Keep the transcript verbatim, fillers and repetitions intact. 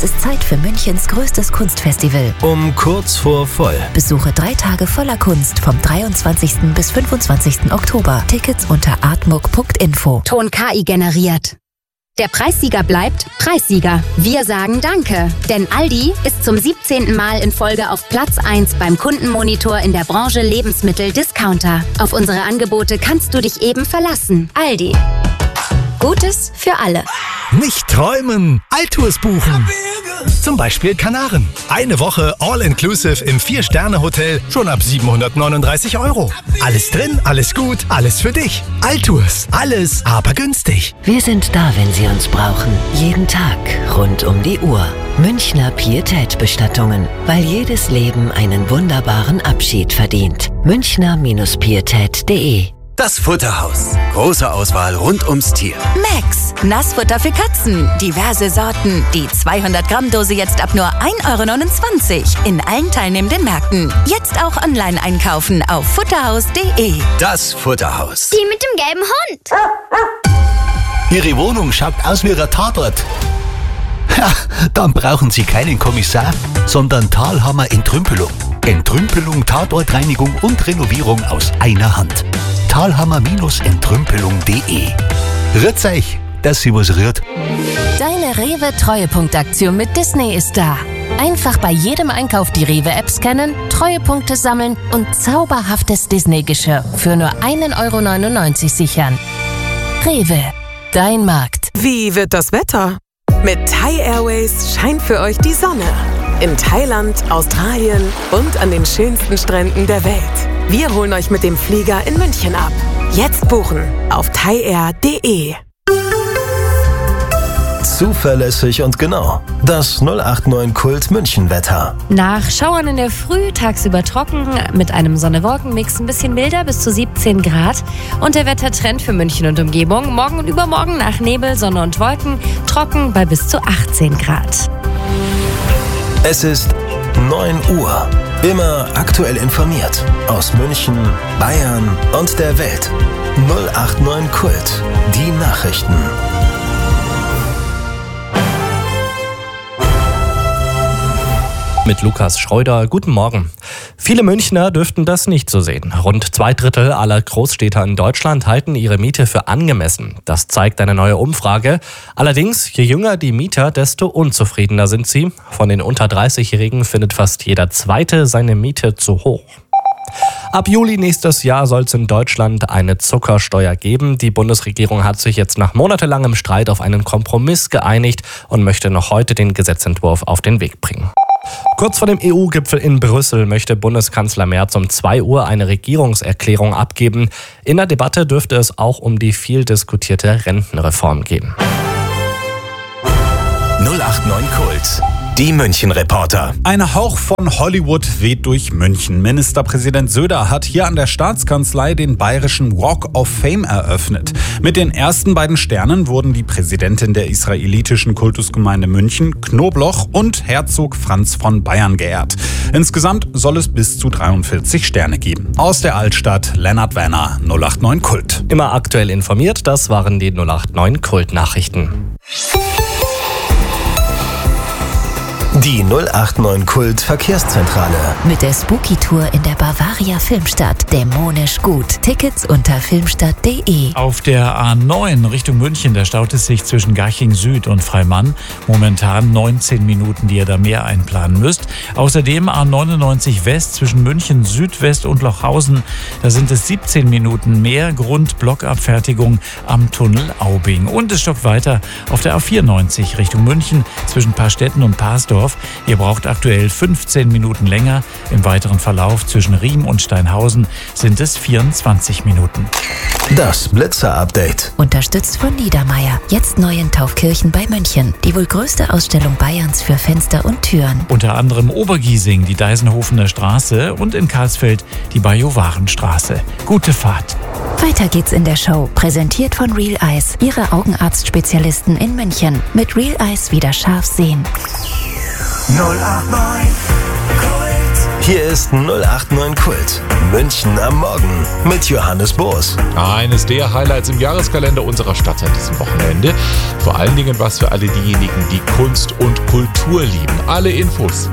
Es ist Zeit für Münchens größtes Kunstfestival. Um kurz vor voll. Besuche drei Tage voller Kunst vom dreiundzwanzigsten bis fünfundzwanzigsten Oktober. Tickets unter artmuck punkt info. Ton K I generiert. Der Preissieger bleibt Preissieger. Wir sagen Danke, denn Aldi ist zum siebzehnten Mal in Folge auf Platz eins beim Kundenmonitor in der Branche Lebensmittel-Discounter. Auf unsere Angebote kannst du dich eben verlassen. Aldi. Gutes für alle. Nicht träumen, Altours buchen. Zum Beispiel Kanaren. Eine Woche All-Inclusive im Vier-Sterne-Hotel schon ab siebenhundertneununddreißig Euro. Alles drin, alles gut, alles für dich. Altours, alles aber günstig. Wir sind da, wenn Sie uns brauchen. Jeden Tag, rund um die Uhr. Münchner Pietät-Bestattungen, weil jedes Leben einen wunderbaren Abschied verdient. Münchner Pietät punkt de. Das Futterhaus. Große Auswahl rund ums Tier. Max, Nassfutter für Katzen. Diverse Sorten. Die zweihundert Gramm Dose jetzt ab nur ein Euro neunundzwanzig. In allen teilnehmenden Märkten. Jetzt auch online einkaufen auf futterhaus punkt de. Das Futterhaus. Die mit dem gelben Hund. Ihre Wohnung schaut aus wie ein Tatort. Ja, dann brauchen Sie keinen Kommissar, sondern Thalhammer Entrümpelung. Entrümpelung, Tatortreinigung und Renovierung aus einer Hand. Thalhammer Entrümpelung punkt de. Rührt's euch, dass sie was rührt. Deine Rewe-Treuepunktaktion mit Disney ist da. Einfach bei jedem Einkauf die Rewe-App scannen, Treuepunkte sammeln und zauberhaftes Disney-Geschirr für nur ein Euro neunundneunzig sichern. Rewe, dein Markt. Wie wird das Wetter? Mit Thai Airways scheint für euch die Sonne. In Thailand, Australien und an den schönsten Stränden der Welt. Wir holen euch mit dem Flieger in München ab. Jetzt buchen auf thaiair punkt de. Zuverlässig und genau. Das null acht neun Kult München-Wetter. Nach Schauern in der Früh, tagsüber trocken, mit einem Sonne-Wolken-Mix ein bisschen milder bis zu siebzehn Grad. Und der Wettertrend für München und Umgebung. Morgen und übermorgen nach Nebel, Sonne und Wolken, trocken bei bis zu achtzehn Grad. Es ist neun Uhr. Immer aktuell informiert. Aus München, Bayern und der Welt. null acht neun Kult. Die Nachrichten. Mit Lukas Schreuder, guten Morgen. Viele Münchner dürften das nicht so sehen. Rund zwei Drittel aller Großstädter in Deutschland halten ihre Miete für angemessen. Das zeigt eine neue Umfrage. Allerdings, je jünger die Mieter, desto unzufriedener sind sie. Von den unter dreißigjährigen findet fast jeder Zweite seine Miete zu hoch. Ab Juli nächstes Jahr soll es in Deutschland eine Zuckersteuer geben. Die Bundesregierung hat sich jetzt nach monatelangem Streit auf einen Kompromiss geeinigt und möchte noch heute den Gesetzentwurf auf den Weg bringen. Kurz vor dem E U-Gipfel in Brüssel möchte Bundeskanzler Merz um zwei Uhr eine Regierungserklärung abgeben. In der Debatte dürfte es auch um die viel diskutierte Rentenreform gehen. null acht neun Kult. Die München-Reporter. Ein Hauch von Hollywood weht durch München. Ministerpräsident Söder hat hier an der Staatskanzlei den bayerischen Walk of Fame eröffnet. Mit den ersten beiden Sternen wurden die Präsidentin der israelitischen Kultusgemeinde München, Knobloch, und Herzog Franz von Bayern geehrt. Insgesamt soll es bis zu dreiundvierzig Sterne geben. Aus der Altstadt, Lennart Werner, null acht neun Kult. Immer aktuell informiert, das waren die null acht neun Kult-Nachrichten. Die null acht neun Kult Verkehrszentrale. Mit der Spooky-Tour in der Bavaria Filmstadt. Dämonisch gut. Tickets unter filmstadt punkt de. Auf der A neun Richtung München, da staut es sich zwischen Garching Süd und Freimann. Momentan neunzehn Minuten, die ihr da mehr einplanen müsst. Außerdem A neunundneunzig West zwischen München Südwest und Lochhausen. Da sind es siebzehn Minuten mehr. Grund Blockabfertigung am Tunnel Aubing. Und es stockt weiter auf der A vierundneunzig Richtung München zwischen Paarstetten und Parsdorf. Ihr braucht aktuell fünfzehn Minuten länger. Im weiteren Verlauf zwischen Riem und Steinhausen sind es vierundzwanzig Minuten. Das Blitzer-Update. Unterstützt von Niedermeyer. Jetzt neu in Taufkirchen bei München. Die wohl größte Ausstellung Bayerns für Fenster und Türen. Unter anderem Obergiesing, die Deisenhofener Straße, und in Karlsfeld die Bajowarenstraße. Gute Fahrt. Weiter geht's in der Show. Präsentiert von Real Eyes. Ihre Augenarztspezialisten in München. Mit Real Eyes wieder scharf sehen. null acht neun Kult. Hier ist null acht neun Kult. München am Morgen mit Johannes Boos. Eines der Highlights im Jahreskalender unserer Stadt an diesem Wochenende. Vor allen Dingen was für alle diejenigen, die Kunst und Kultur lieben. Alle Infos